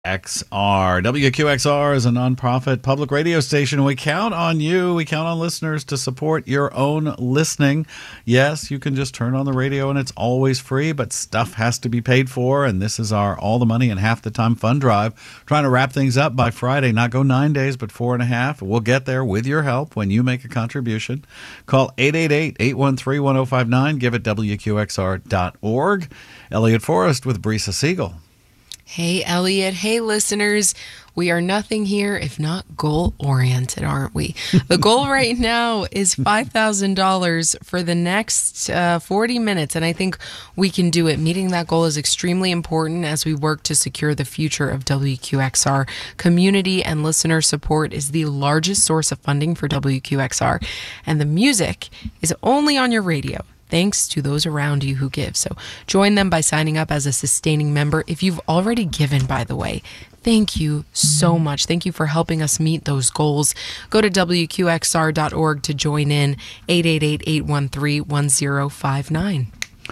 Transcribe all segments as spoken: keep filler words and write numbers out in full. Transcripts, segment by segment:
X R. W Q X R is a nonprofit public radio station. We count on you. We count on listeners to support your own listening. Yes, you can just turn on the radio and it's always free, but stuff has to be paid for. And this is our All the Money in Half the Time fund drive. Trying to wrap things up by Friday. Not go nine days, but four and a half. We'll get there with your help when you make a contribution. Call eight eight eight, eight one three, one oh five nine. Give it W Q X R dot org. Elliot Forrest with Brisa Siegel. Hey, Elliot. Hey, listeners. We are nothing here if not goal-oriented, aren't we? The goal right now is five thousand dollars for the next uh, forty minutes, and I think we can do it. Meeting that goal is extremely important as we work to secure the future of W Q X R. Community and listener support is the largest source of funding for W Q X R, and the music is only on your radio, thanks to those around you who give. So join them by signing up as a sustaining member. If you've already given, by the way, thank you so much. Thank you for helping us meet those goals. Go to W Q X R dot org to join in. eight eight eight, eight one three, one oh five nine.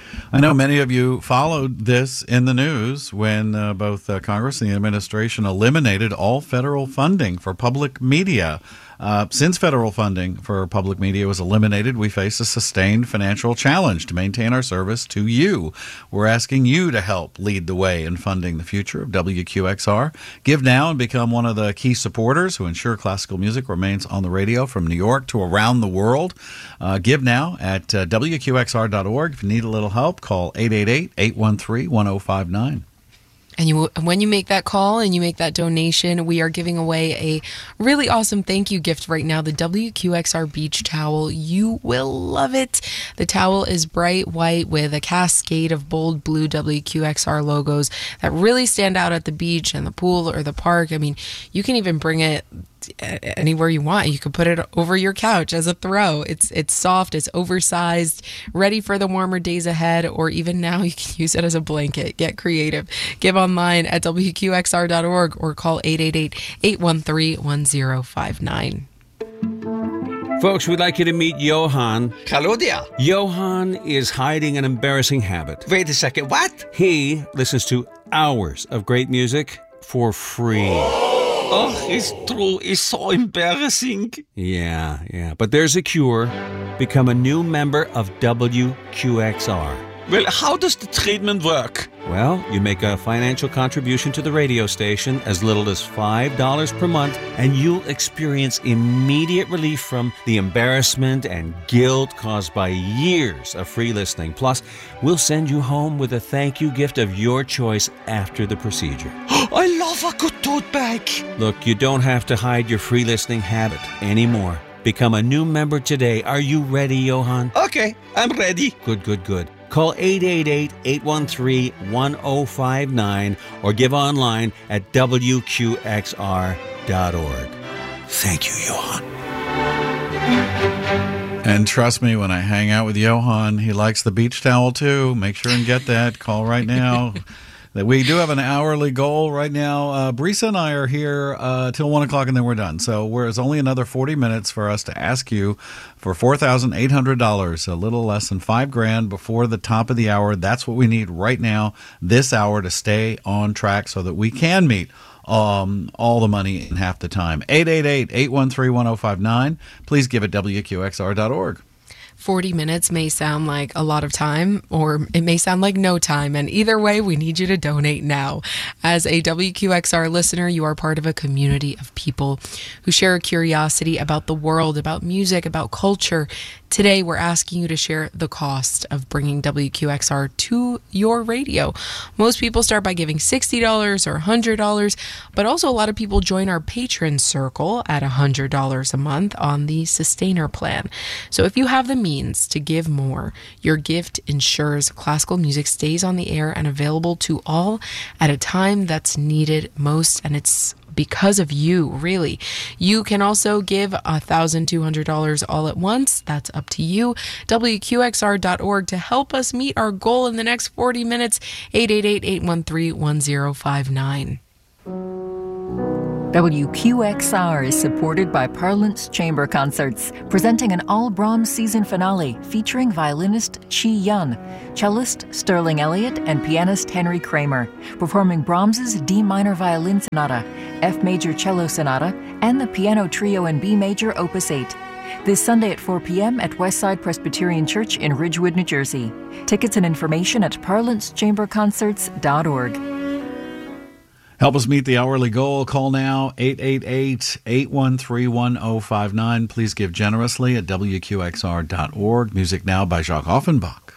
I know many of you followed this in the news when uh, both uh, Congress and the administration eliminated all federal funding for public media. Uh, since federal funding for public media was eliminated, we face a sustained financial challenge to maintain our service to you. We're asking you to help lead the way in funding the future of W Q X R. Give now and become one of the key supporters who ensure classical music remains on the radio from New York to around the world. Uh, give now at uh, W Q X R dot org. If you need a little help, call eight eight eight, eight one three, one oh five nine. And you, when you make that call and you make that donation, we are giving away a really awesome thank you gift right now, the W Q X R Beach Towel. You will love it. The towel is bright white with a cascade of bold blue W Q X R logos that really stand out at the beach and the pool or the park. I mean, you can even bring it anywhere you want. You could put it over your couch as a throw. It's it's soft, it's oversized, ready for the warmer days ahead, or even now you can use it as a blanket. Get creative. Give online at W Q X R dot org or call eight eight eight, eight one three, one oh five nine. Folks, we'd like you to meet Johan. Hello there. Johan is hiding an embarrassing habit. Wait a second, what? He listens to hours of great music for free. Oh, it's true. It's so embarrassing. Yeah, yeah. But there's a cure. Become a new member of W Q X R. Well, how does the treatment work? Well, you make a financial contribution to the radio station as little as five dollars per month, and you'll experience immediate relief from the embarrassment and guilt caused by years of free listening. Plus, we'll send you home with a thank you gift of your choice after the procedure. I love a good tote bag. Look, you don't have to hide your free listening habit anymore. Become a new member today. Are you ready, Johan? Okay, I'm ready. Good, good, good. Call eight eight eight, eight one three, one oh five nine or give online at W Q X R dot org. Thank you, Johan. And trust me, when I hang out with Johan, he likes the beach towel too. Make sure and get that. Call right now. That we do have an hourly goal right now. Uh, Brisa and I are here uh, till one o'clock, and then we're done. So there's only another forty minutes for us to ask you for four thousand eight hundred dollars, a little less than five grand before the top of the hour. That's what we need right now, this hour, to stay on track so that we can meet um, all the money in half the time. eight eight eight, eight one three, one oh five nine. Please give it W Q X R dot org. forty minutes may sound like a lot of time, or it may sound like no time. And either way, we need you to donate now. As a W Q X R listener, you are part of a community of people who share a curiosity about the world, about music, about culture. Today, we're asking you to share the cost of bringing W Q X R to your radio. Most people start by giving sixty dollars or one hundred dollars, but also a lot of people join our patron circle at one hundred dollars a month on the Sustainer plan. So if you have the means to give more, your gift ensures classical music stays on the air and available to all at a time that's needed most, and it's because of you, really. You can also give one thousand two hundred dollars all at once. That's up to you. W Q X R dot org to help us meet our goal in the next forty minutes. eight eight eight, eight one three, one oh five nine. W Q X R is supported by Parlance Chamber Concerts, presenting an all-Brahms season finale featuring violinist Chi Yun, cellist Sterling Elliott, and pianist Henry Kramer, performing Brahms's D minor violin sonata, F major cello sonata, and the piano trio in B major opus eight. This Sunday at four p.m. at Westside Presbyterian Church in Ridgewood, New Jersey. Tickets and information at parlance chamber concerts dot org. Help us meet the hourly goal. Call now, eight eight eight, eight one three, one zero five nine. Please give generously at W Q X R dot org. Music now by Jacques Offenbach.